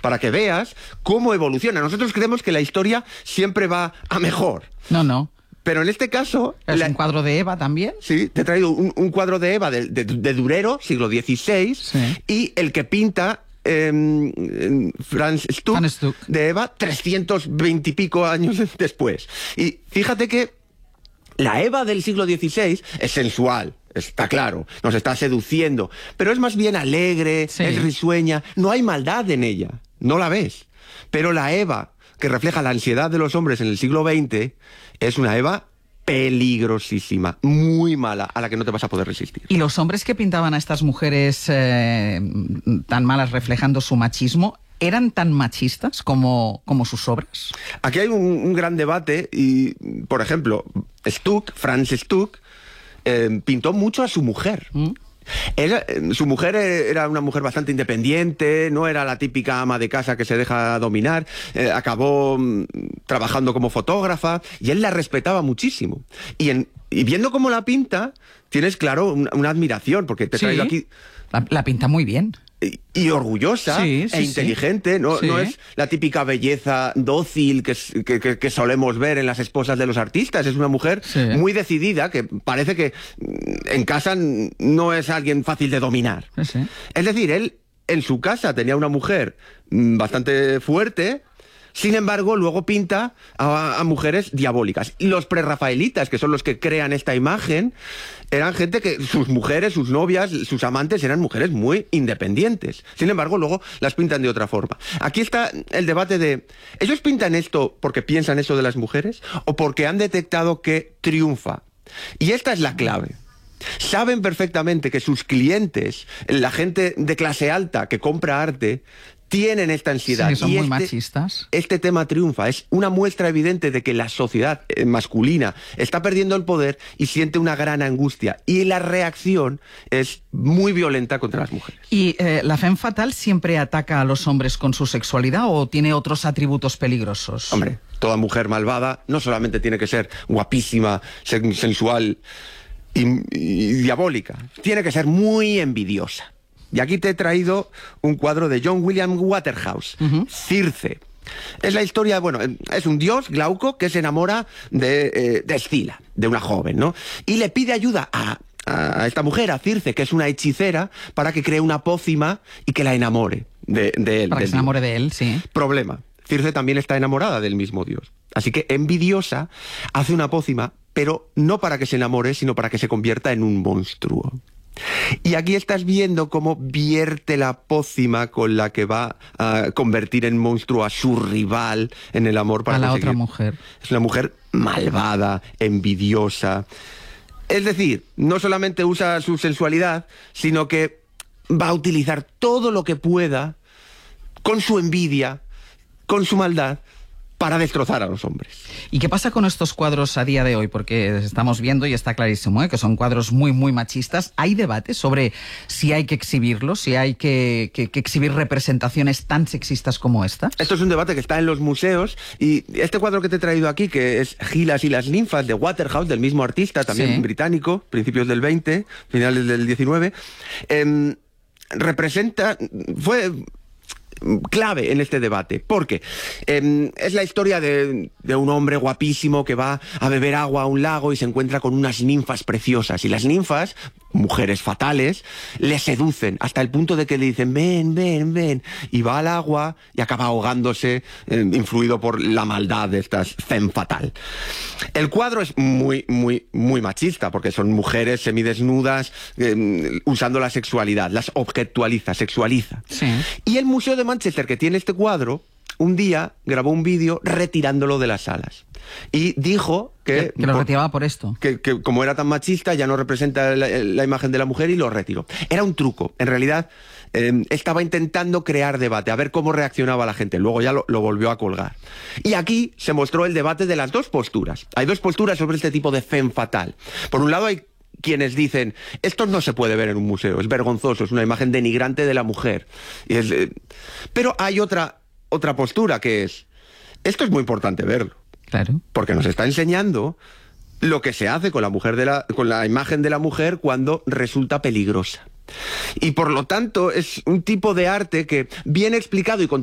para que veas cómo evoluciona. Nosotros creemos que la historia siempre va a mejor. No. Pero en este caso... ¿Es un cuadro de Eva también? Sí, te he traído un cuadro de Eva de Durero, siglo XVI, sí. Y el que pinta Franz Stuck de Eva 320 y pico años después. Y fíjate que la Eva del siglo XVI es sensual. Está claro, nos está seduciendo, pero es más bien alegre, sí. Es risueña, no hay maldad en ella, no la ves. Pero la Eva que refleja la ansiedad de los hombres en el siglo XX es una Eva peligrosísima, muy mala, a la que no te vas a poder resistir. ¿Y los hombres que pintaban a estas mujeres tan malas reflejando su machismo, eran tan machistas como sus obras? Aquí hay un gran debate y, por ejemplo, Franz Stuck, pintó mucho a su mujer. Su mujer era una mujer bastante independiente, no era la típica ama de casa que se deja dominar, acabó trabajando como fotógrafa y él la respetaba muchísimo. Y viendo cómo la pinta, tienes claro una admiración, porque te he traído aquí... La pinta muy bien. Y orgullosa e inteligente, no es la típica belleza dócil que solemos ver en las esposas de los artistas. Es una mujer muy decidida, que parece que en casa no es alguien fácil de dominar. Es decir, él en su casa tenía una mujer bastante fuerte. Sin embargo, luego pinta a mujeres diabólicas. Y los prerrafaelitas, que son los que crean esta imagen, eran gente que sus mujeres, sus novias, sus amantes eran mujeres muy independientes. Sin embargo, luego las pintan de otra forma. Aquí está el debate de... ¿ellos pintan esto porque piensan eso de las mujeres o porque han detectado que triunfa? Y esta es la clave. Saben perfectamente que sus clientes, la gente de clase alta que compra arte, tienen esta ansiedad. Sí, son muy machistas. Este tema triunfa. Es una muestra evidente de que la sociedad masculina está perdiendo el poder y siente una gran angustia. Y la reacción es muy violenta contra las mujeres. ¿Y la femme fatale siempre ataca a los hombres con su sexualidad o tiene otros atributos peligrosos? Hombre, toda mujer malvada no solamente tiene que ser guapísima, sensual y diabólica. Tiene que ser muy envidiosa. Y aquí te he traído un cuadro de John William Waterhouse, Circe. Es la historia, es un dios, Glauco, que se enamora de Escila, de una joven, ¿no? Y le pide ayuda a esta mujer, a Circe, que es una hechicera, para que cree una pócima y que la enamore de él. Para que se enamore de él, sí. Problema, Circe también está enamorada del mismo dios. Así que, envidiosa, hace una pócima, pero no para que se enamore, sino para que se convierta en un monstruo. Y aquí estás viendo cómo vierte la pócima con la que va a convertir en monstruo a su rival en el amor para a la conseguir. otra mujer. Es una mujer malvada, envidiosa. Es decir, no solamente usa su sensualidad, sino que va a utilizar todo lo que pueda, con su envidia, con su maldad, para destrozar a los hombres. ¿Y qué pasa con estos cuadros a día de hoy? Porque estamos viendo, y está clarísimo, que son cuadros muy, muy machistas. ¿Hay debate sobre si hay que exhibirlos, si hay que exhibir representaciones tan sexistas como esta? Esto es un debate que está en los museos, y este cuadro que te he traído aquí, que es Gilas y las ninfas, de Waterhouse, del mismo artista, también británico, principios del 20, finales del 19, fue clave en este debate, porque es la historia de un hombre guapísimo que va a beber agua a un lago y se encuentra con unas ninfas preciosas, y las ninfas, mujeres fatales, le seducen hasta el punto de que le dicen ven, ven, ven, y va al agua y acaba ahogándose, influido por la maldad de estas femme fatale. El cuadro es muy, muy, muy machista, porque son mujeres semidesnudas usando la sexualidad, las objetualiza, sexualiza. Sí. Y el Museo de Manchester, que tiene este cuadro, un día grabó un vídeo retirándolo de las salas. Y dijo que lo retiraba por esto. Que como era tan machista, ya no representa la imagen de la mujer, y lo retiró. Era un truco. En realidad, estaba intentando crear debate, a ver cómo reaccionaba la gente. Luego ya lo volvió a colgar. Y aquí se mostró el debate de las dos posturas. Hay dos posturas sobre este tipo de femme fatale. Por un lado hay quienes dicen, esto no se puede ver en un museo, es vergonzoso, es una imagen denigrante de la mujer. Pero hay otra postura, que es, esto es muy importante verlo. Claro. Porque nos está enseñando lo que se hace con la imagen de la mujer cuando resulta peligrosa. Y por lo tanto es un tipo de arte que, bien explicado y con